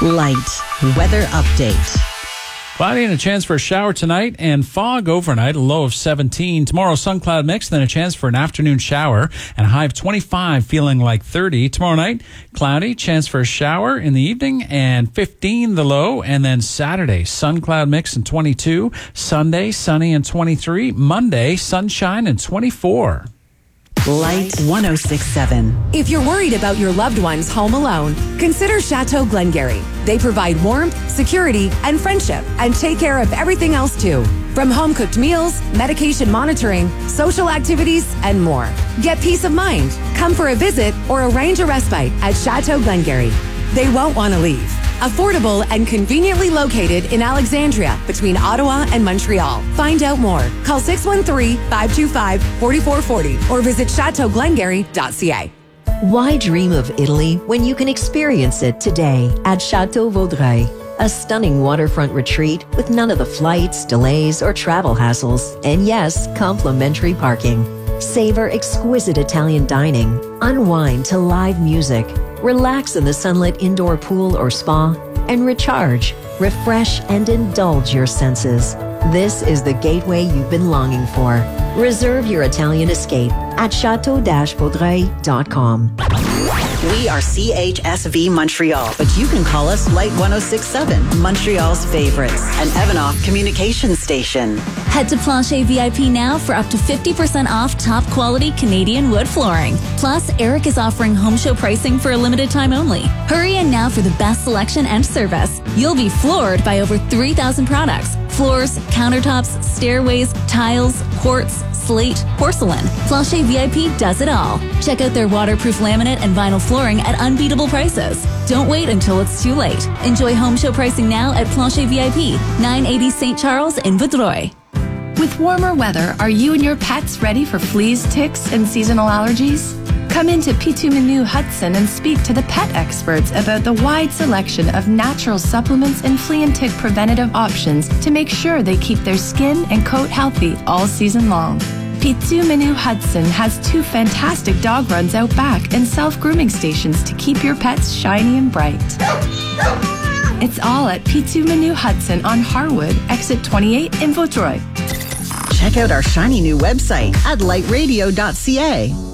Light weather update. Cloudy and a chance for a shower tonight and fog overnight, a low of 17. Tomorrow, sun cloud mix, then a chance for an afternoon shower and a high of 25, feeling like 30. Tomorrow night, cloudy, chance for a shower in the evening and 15 the low. And then Saturday, sun cloud mix and 22. Sunday, sunny and 23. Monday, sunshine and 24. Light 106.7. If you're worried about your loved ones home alone, consider Chateau Glengarry. They provide warmth, security, and friendship, and take care of everything else too. From home-cooked meals, medication monitoring, social activities, and more. Get peace of mind. Come for a visit or arrange a respite at Chateau Glengarry. They won't want to leave. Affordable and conveniently located in Alexandria between Ottawa and Montreal. Find out more. Call 613-525-4440 or visit chateauglengarry.ca. Why dream of Italy when you can experience it today at Chateau Vaudreuil? A stunning waterfront retreat with none of the flights, delays, or travel hassles. And yes, complimentary parking. Savor exquisite Italian dining. Unwind to live music. Relax in the sunlit indoor pool or spa. And recharge, refresh, and indulge your senses. This is the gateway you've been longing for. Reserve your Italian escape at chateau-vaudreuil.com. We are CHSV Montreal, but you can call us Light 106.7, Montreal's favorites, an Evanoff communication station. Head to Plancher VIP now for up to 50% off top quality Canadian wood flooring. Plus, Eric is offering home show pricing for a limited time only. Hurry in now for the best selection and service. You'll be floored by over 3,000 products. Floors, countertops, stairways, tiles, quartz, slate, porcelain. Plancher VIP does it all. Check out their waterproof laminate and vinyl flooring at unbeatable prices. Don't wait until it's too late. Enjoy home show pricing now at Plancher VIP, 980 St. Charles in Vaudreuil. With warmer weather, are you and your pets ready for fleas, ticks, and seasonal allergies? Come into Pitu Menu Hudson and speak to the pet experts about the wide selection of natural supplements and flea and tick preventative options to make sure they keep their skin and coat healthy all season long. Pitu Menu Hudson has 2 fantastic dog runs out back and self-grooming stations to keep your pets shiny and bright. It's all at Pitu Menu Hudson on Harwood, exit 28 in Vaudreuil. Check out our shiny new website at lightradio.ca.